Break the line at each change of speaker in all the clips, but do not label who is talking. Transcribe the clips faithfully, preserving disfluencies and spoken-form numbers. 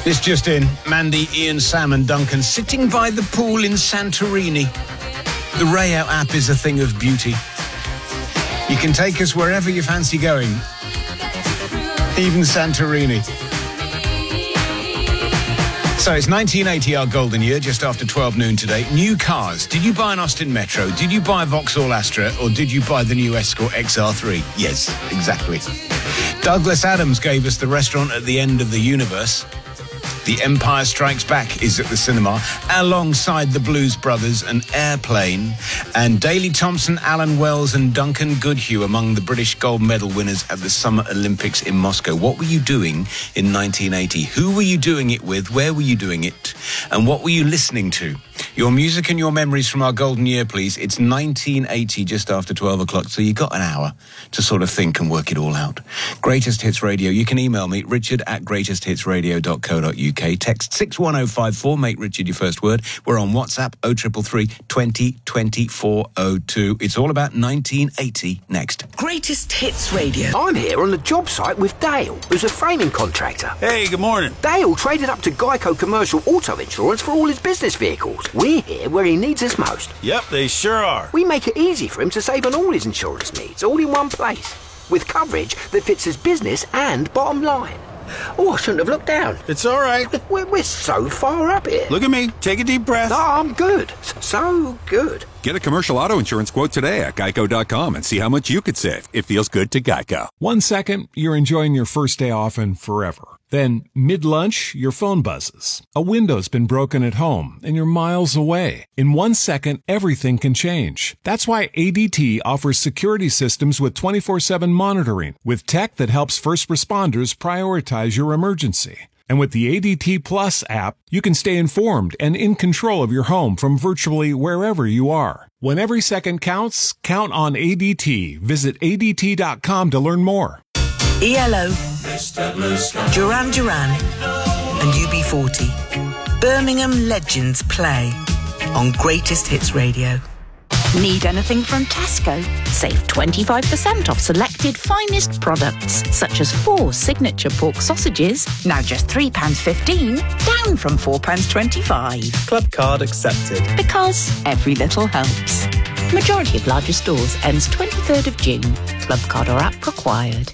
This just in, Mandy, Ian, Sam and Duncan sitting by the pool in Santorini. The Rayo app is a thing of beauty. You can take us wherever you fancy going, even Santorini. So it's nineteen eighty, our golden year, just after twelve noon today. New cars. Did you buy an Austin Metro? Did you buy a Vauxhall Astra? Or did you buy the new Escort X R three? Yes, exactly. Douglas Adams gave us The Restaurant at the End of the Universe. The Empire Strikes Back is at the cinema, alongside the Blues Brothers and Airplane. And Daley Thompson, Alan Wells and Duncan Goodhue among the British gold medal winners at the Summer Olympics in Moscow. What were you doing in nineteen eighty? Who were you doing it with? Where were you doing it? And what were you listening to? Your music and your memories from our golden year, please. It's nineteen eighty, just after twelve o'clock, so you got an hour to sort of think and work it all out. Greatest Hits Radio. You can email me, richard at greatest hits radio dot co dot uk. Text six one oh five four, make Richard your first word. We're on WhatsApp, oh three three three, twenty, twenty-four oh two. It's all about nineteen eighty next.
Greatest Hits Radio.
I'm here on the job site with Dale, who's a framing contractor.
Hey, good morning.
Dale traded up to Geico Commercial Auto Insurance for all his business vehicles. We're here where he needs us most.
Yep, they sure are.
We make it easy for him to save on all his insurance needs, all in one place, with coverage that fits his business and bottom line. Oh, I shouldn't have looked down.
It's all right.
We're, we're so far up here.
Look at me. Take a deep breath.
No, I'm good. So good.
Get a commercial auto insurance quote today at geico dot com and see how much you could save. It feels good to Geico.
One second, you're enjoying your first day off and forever. Then, mid-lunch, your phone buzzes. A window's been broken at home, and you're miles away. In one second, everything can change. That's why A D T offers security systems with twenty-four seven monitoring, with tech that helps first responders prioritize your emergency. And with the A D T Plus app, you can stay informed and in control of your home from virtually wherever you are. When every second counts, count on A D T. Visit A D T dot com to learn more.
E L O, Duran Duran and U B forty. Birmingham legends play on Greatest Hits Radio.
Need anything from Tesco? Save twenty-five percent off selected finest products, such as four signature pork sausages, now just three pounds fifteen, down from four pounds twenty-five.
Club card accepted.
Because every little helps. Majority of larger stores ends twenty-third of June. Club card or app required.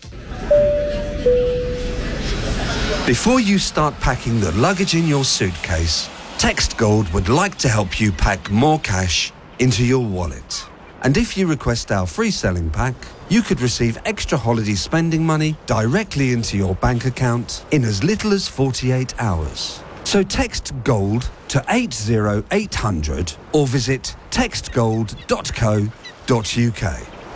Before you start packing the luggage in your suitcase, Text Gold would like to help you pack more cash into your wallet. And if you request our free selling pack, you could receive extra holiday spending money directly into your bank account in as little as forty-eight hours. So text GOLD to eight zero eight hundred or visit text gold dot co dot uk.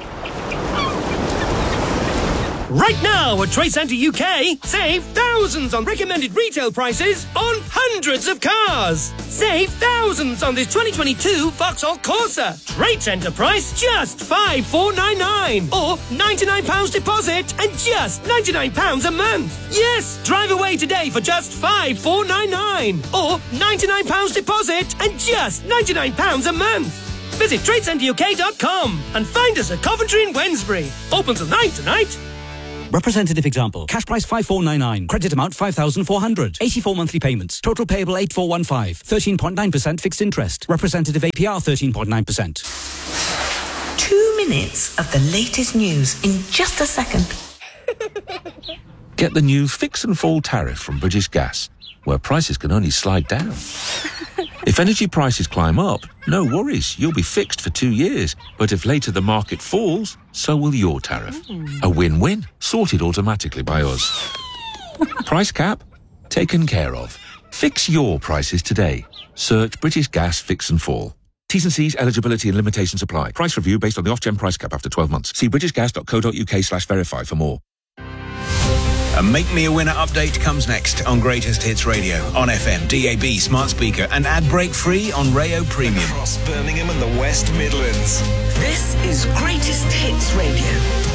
Right now at Trade Centre U K, save thousands on recommended retail prices on hundreds of cars. Save thousands on this twenty twenty-two Vauxhall Corsa. Trade Centre price just five thousand four hundred ninety-nine pounds or ninety-nine pounds deposit and just ninety-nine pounds a month. Yes, drive away today for just five thousand four hundred ninety-nine pounds or ninety-nine pounds deposit and just ninety-nine pounds a month. Visit trade centre U K dot com and find us at Coventry and Wednesbury. Open till nine tonight.
Representative example. Cash price five thousand four hundred ninety-nine. Credit amount five thousand four hundred. eighty-four monthly payments. Total payable eight thousand four hundred fifteen. thirteen point nine percent fixed interest. Representative A P R thirteen point nine percent.
Two minutes of the latest news in just a second.
Get the new Fix and Fall tariff from British Gas, where prices can only slide down. If energy prices climb up, no worries, you'll be fixed for two years. But if later the market falls, so will your tariff. A win-win, sorted automatically by us. Price cap? Taken care of. Fix your prices today. Search British Gas Fix and Fall. T's and C's, eligibility and limitations apply. Price review based on the off-gen price cap after twelve months. See british gas dot co dot uk slash verify for more.
A Make Me a Winner update comes next on Greatest Hits Radio, on F M, D A B, smart speaker, and ad break free on Rayo Premium.
Across Birmingham and the West Midlands.
This is Greatest Hits Radio.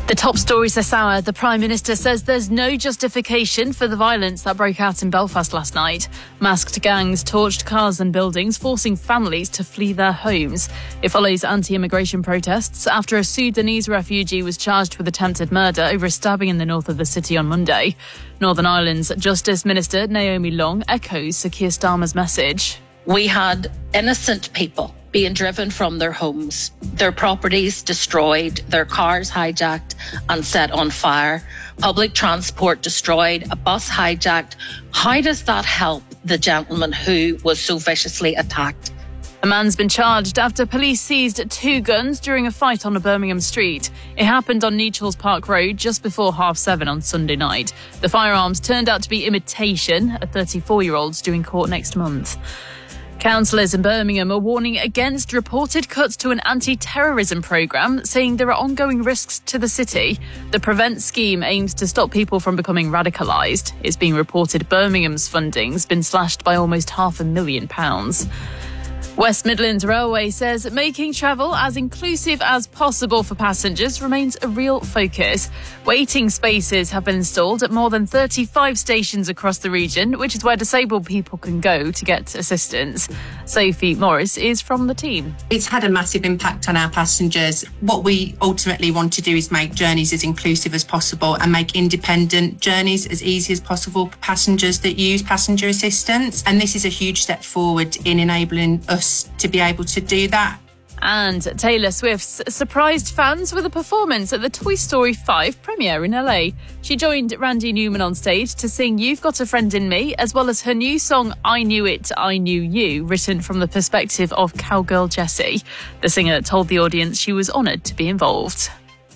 The top stories this hour. The Prime Minister says there's no justification for the violence that broke out in Belfast last night. Masked gangs torched cars and buildings, forcing families to flee their homes. It follows anti-immigration protests after a Sudanese refugee was charged with attempted murder over a stabbing in the north of the city on Monday. Northern Ireland's Justice Minister Naomi Long echoes Sir Keir Starmer's message.
We had innocent people being driven from their homes, their properties destroyed, their cars hijacked and set on fire, public transport destroyed, a bus hijacked. How does that help the gentleman who was so viciously attacked?
A man's been charged after police seized two guns during a fight on a Birmingham street. It happened on Nechells Park Road just before half seven on Sunday night. The firearms turned out to be imitation. A thirty-four-year-old's due in court next month. Councillors in Birmingham are warning against reported cuts to an anti-terrorism programme, saying there are ongoing risks to the city. The Prevent scheme aims to stop people from becoming radicalised. It's being reported Birmingham's funding's been slashed by almost half a million pounds. West Midlands Railway says making travel as inclusive as possible for passengers remains a real focus. Waiting spaces have been installed at more than thirty-five stations across the region, which is where disabled people can go to get assistance. Sophie Morris is from the team.
It's had a massive impact on our passengers. What we ultimately want to do is make journeys as inclusive as possible and make independent journeys as easy as possible for passengers that use passenger assistance. And this is a huge step forward in enabling us to be able to do that.
And Taylor Swift's surprised fans with a performance at the Toy Story five premiere in L A. She joined Randy Newman on stage to sing You've Got a Friend in Me, as well as her new song I Knew It, I Knew You, written from the perspective of cowgirl Jessie. The singer told the audience she was honoured to be involved.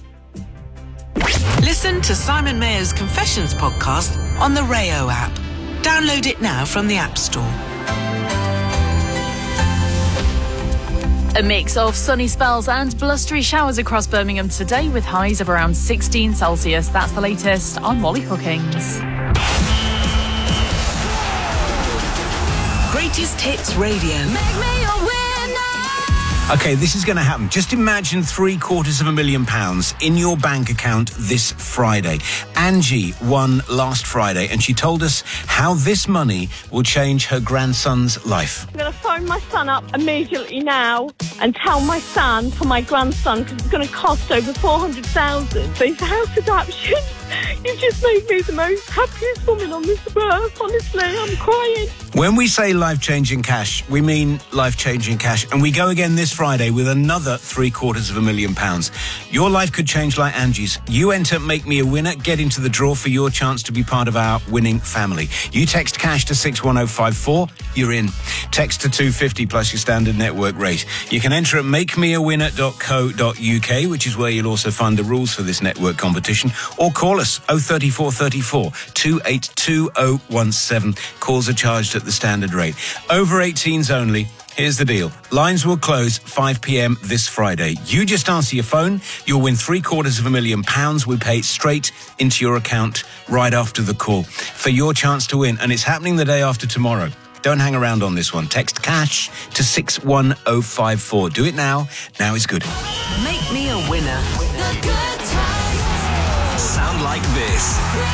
Listen to Simon Mayer's Confessions podcast on the Rayo app. Download it now from the App Store.
A mix of sunny spells and blustery showers across Birmingham today with highs of around sixteen Celsius. That's the latest. I'm Molly Hookings.
Greatest Hits Radio.
Make me a winner. Okay, this is going to happen. Just imagine three quarters of a million pounds in your bank account this Friday. Angie won last Friday, and she told us how this money will change her grandson's life.
I'm going to phone my son up immediately now and tell my son for my grandson, because it's going to cost over four hundred thousand pounds. So for house adoption, you've just made me the most happiest woman on this earth. Honestly, I'm crying.
When we say life-changing cash, we mean life-changing cash. And we go again this Friday with another three quarters of a million pounds. Your life could change like Angie's. You enter Make Me a Winner, get into the draw for your chance to be part of our winning family. You text cash to six one oh five four, you're in. Text to two fifty plus your standard network rate. You can enter at make me a winner dot co dot uk, which is where you'll also find the rules for this network competition, or call us oh three four three four, two eight two oh one seven. Calls are charged at the standard rate. Over eighteens only. Here's the deal. Lines will close five p.m. this Friday. You just answer your phone. You'll win three quarters of a million pounds. We pay it straight into your account right after the call for your chance to win. And it's happening the day after tomorrow. Don't hang around on this one. Text cash to six one oh five four. Do it now. Now is good.
Make me a winner.
Sound like this.